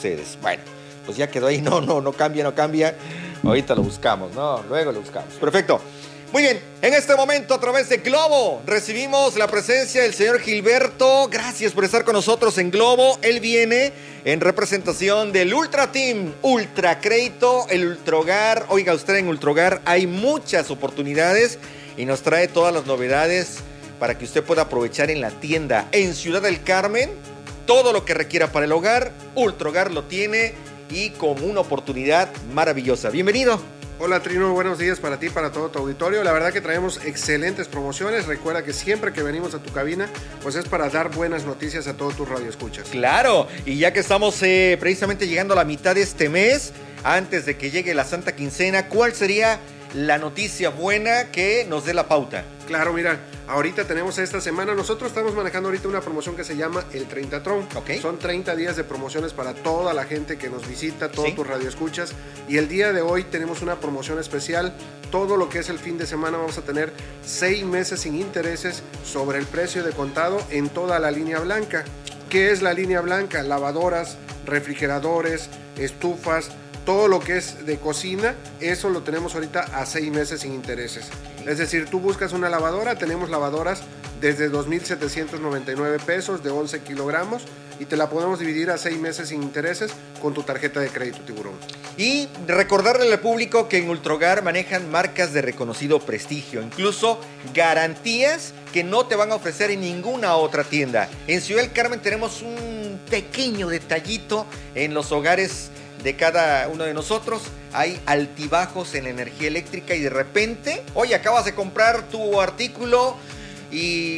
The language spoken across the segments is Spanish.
ustedes. Bueno, pues ya quedó ahí, no cambia. Ahorita lo buscamos, ¿no? Luego lo buscamos. Perfecto. Muy bien, en este momento a través de Globo recibimos la presencia del señor Gilberto. Gracias por estar con nosotros en Globo. Él viene en representación del Ultra Team, Ultra Crédito, el Ultrogar. Oiga usted, en Ultrogar hay muchas oportunidades y nos trae todas las novedades para que usted pueda aprovechar en la tienda en Ciudad del Carmen. Todo lo que requiera para el hogar, Ultrogar lo tiene y con una oportunidad maravillosa. Bienvenido. Hola Trino, buenos días para ti, para todo tu auditorio. La verdad que traemos excelentes promociones. Recuerda que siempre que venimos a tu cabina, pues es para dar buenas noticias a todos tus radioescuchas. Claro, y ya que estamos precisamente llegando a la mitad de este mes, antes de que llegue la Santa Quincena, ¿cuál sería la noticia buena que nos dé la pauta? Claro, mira, ahorita tenemos esta semana, nosotros estamos manejando ahorita una promoción que se llama el 30 Tron. Okay. Son 30 días de promociones para toda la gente que nos visita, todos ¿Sí? tus radioescuchas. Y el día de hoy tenemos una promoción especial. Todo lo que es el fin de semana vamos a tener 6 meses sin intereses sobre el precio de contado en toda la línea blanca. ¿Qué es la línea blanca? Lavadoras, refrigeradores, estufas, todo lo que es de cocina, eso lo tenemos ahorita a 6 meses sin intereses. Es decir, tú buscas una lavadora, tenemos lavadoras desde 2,799 pesos de 11 kilogramos y te la podemos dividir a 6 meses sin intereses con tu tarjeta de crédito Tiburón. Y recordarle al público que en Ultrogar manejan marcas de reconocido prestigio, incluso garantías que no te van a ofrecer en ninguna otra tienda. En Ciudad del Carmen tenemos un pequeño detallito en los hogares de cada uno de nosotros. Hay altibajos en la energía eléctrica y de repente, oye, acabas de comprar tu artículo y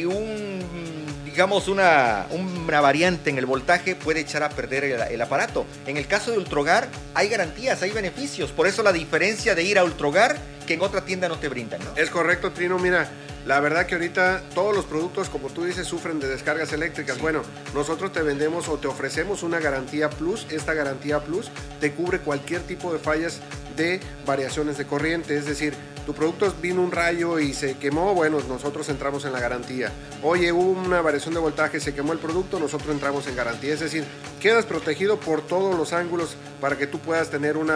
una variante en el voltaje puede echar a perder el aparato. En el caso de Ultrogar hay garantías, hay beneficios. Por eso la diferencia de ir a Ultrogar que en otra tienda no te brindan, ¿no? Es correcto, Trino. Mira, la verdad que ahorita todos los productos, como tú dices, sufren de descargas eléctricas. Sí. Bueno, nosotros te vendemos o te ofrecemos una garantía Plus. Esta garantía Plus te cubre cualquier tipo de fallas de variaciones de corriente. Es decir, tu producto vino un rayo y se quemó, bueno, nosotros entramos en la garantía. Oye, hubo una variación de voltaje, se quemó el producto, nosotros entramos en garantía. Es decir, quedas protegido por todos los ángulos para que tú puedas tener un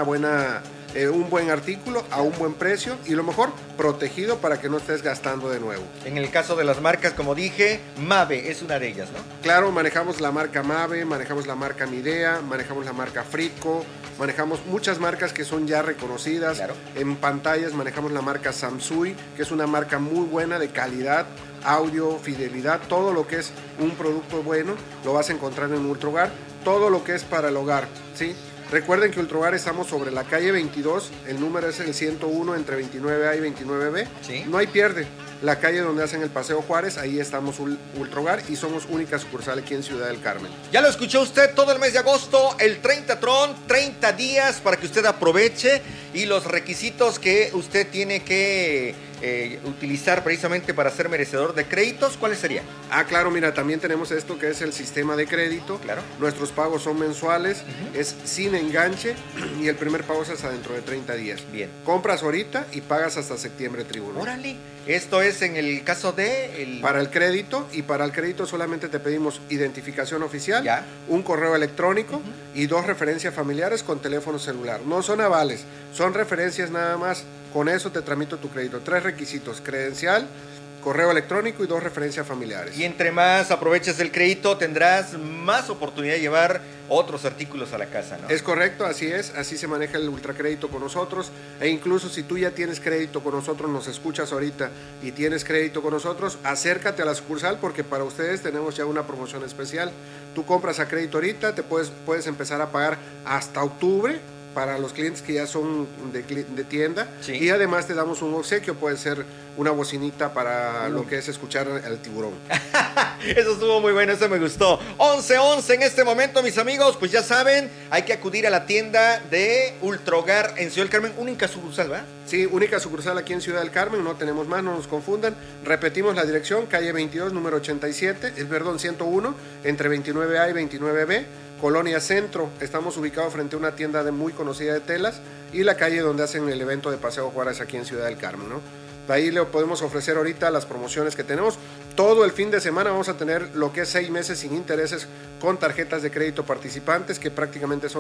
buen artículo a un buen precio y lo mejor, protegido para que no estés gastando de nuevo. En el caso de las marcas, como dije, Mave es una de ellas, ¿no? Claro, manejamos la marca Mave, manejamos la marca Midea, manejamos la marca Frico, manejamos muchas marcas que son ya reconocidas. Claro. En pantallas manejamos la marca Samsung, que es una marca muy buena de calidad, audio, fidelidad, todo lo que es un producto bueno lo vas a encontrar en Ultrogar, todo lo que es para el hogar, ¿sí? Recuerden que Ultrogar estamos sobre la calle 22, el número es el 101 entre 29A y 29B. ¿Sí? No hay pierde. La calle donde hacen el Paseo Juárez, ahí estamos Ultrogar y somos única sucursal aquí en Ciudad del Carmen. Ya lo escuchó usted, todo el mes de agosto, el 30 Tron, 30 días para que usted aproveche y los requisitos que usted tiene que utilizar precisamente para ser merecedor de créditos, ¿cuáles serían? Ah, claro, mira, también tenemos esto que es el sistema de crédito. Claro. Nuestros pagos son mensuales, es sin enganche y el primer pago es hasta dentro de 30 días. Bien. Compras ahorita y pagas hasta septiembre, Tribuno. Órale. Esto es en el caso de... Para el crédito, y para el crédito solamente te pedimos identificación oficial, ya, un correo electrónico y 2 referencias familiares con teléfono celular. No son avales, son referencias nada más. Con eso te tramito tu crédito. 3 requisitos: credencial, correo electrónico y 2 referencias familiares. Y entre más aproveches el crédito, tendrás más oportunidad de llevar otros artículos a la casa, ¿no? Es correcto, así es, así se maneja el ultracrédito con nosotros. E incluso si tú ya tienes crédito con nosotros, nos escuchas ahorita y tienes crédito con nosotros, acércate a la sucursal porque para ustedes tenemos ya una promoción especial. Tú compras a crédito ahorita, te puedes empezar a pagar hasta octubre para los clientes que ya son de tienda. Sí. Y además te damos un obsequio, puede ser una bocinita para lo que es escuchar al tiburón. Eso estuvo muy bueno, eso me gustó. 11:11 en este momento, mis amigos, pues ya saben, hay que acudir a la tienda de Ultrogar en Ciudad del Carmen, única sucursal, ¿verdad? Sí, única sucursal aquí en Ciudad del Carmen, no tenemos más, no nos confundan. Repetimos la dirección, calle 22, número 87, 101, entre 29A y 29B. Colonia Centro, estamos ubicados frente a una tienda muy conocida de telas y la calle donde hacen el evento de Paseo Juárez aquí en Ciudad del Carmen, ¿no? De ahí le podemos ofrecer ahorita las promociones que tenemos. Todo el fin de semana vamos a tener lo que es 6 meses sin intereses con tarjetas de crédito participantes que prácticamente son